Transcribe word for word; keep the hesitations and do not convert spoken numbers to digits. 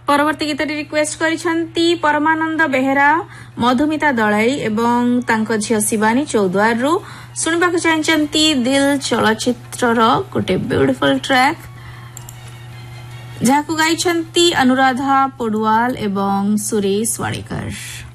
परवर्ती गीत रिक्वेस्ट करिसंती परमानंद बेहेरा मधुमिता दलाई एवं तांको झियो शिवानी चौद्वार रु सुनिबा को चाहचंती दिल चलचित्र रो गोटे ब्यूटीफुल ट्रैक जाकु गाइछंती अनुराधा पडवाल एवं सुरेश वाड़ेकर।